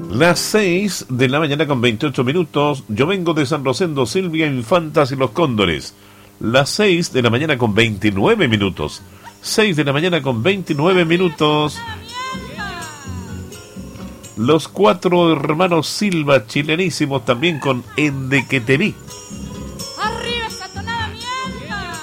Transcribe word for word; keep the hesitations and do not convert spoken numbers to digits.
Las seis de la mañana con veintiocho minutos. Yo vengo de San Rosendo, Silvia Infantas y los Cóndores. Las seis de la mañana con veintinueve minutos. seis de la mañana con veintinueve minutos. Los cuatro hermanos Silva, chilenísimos, también con Ende que te vi.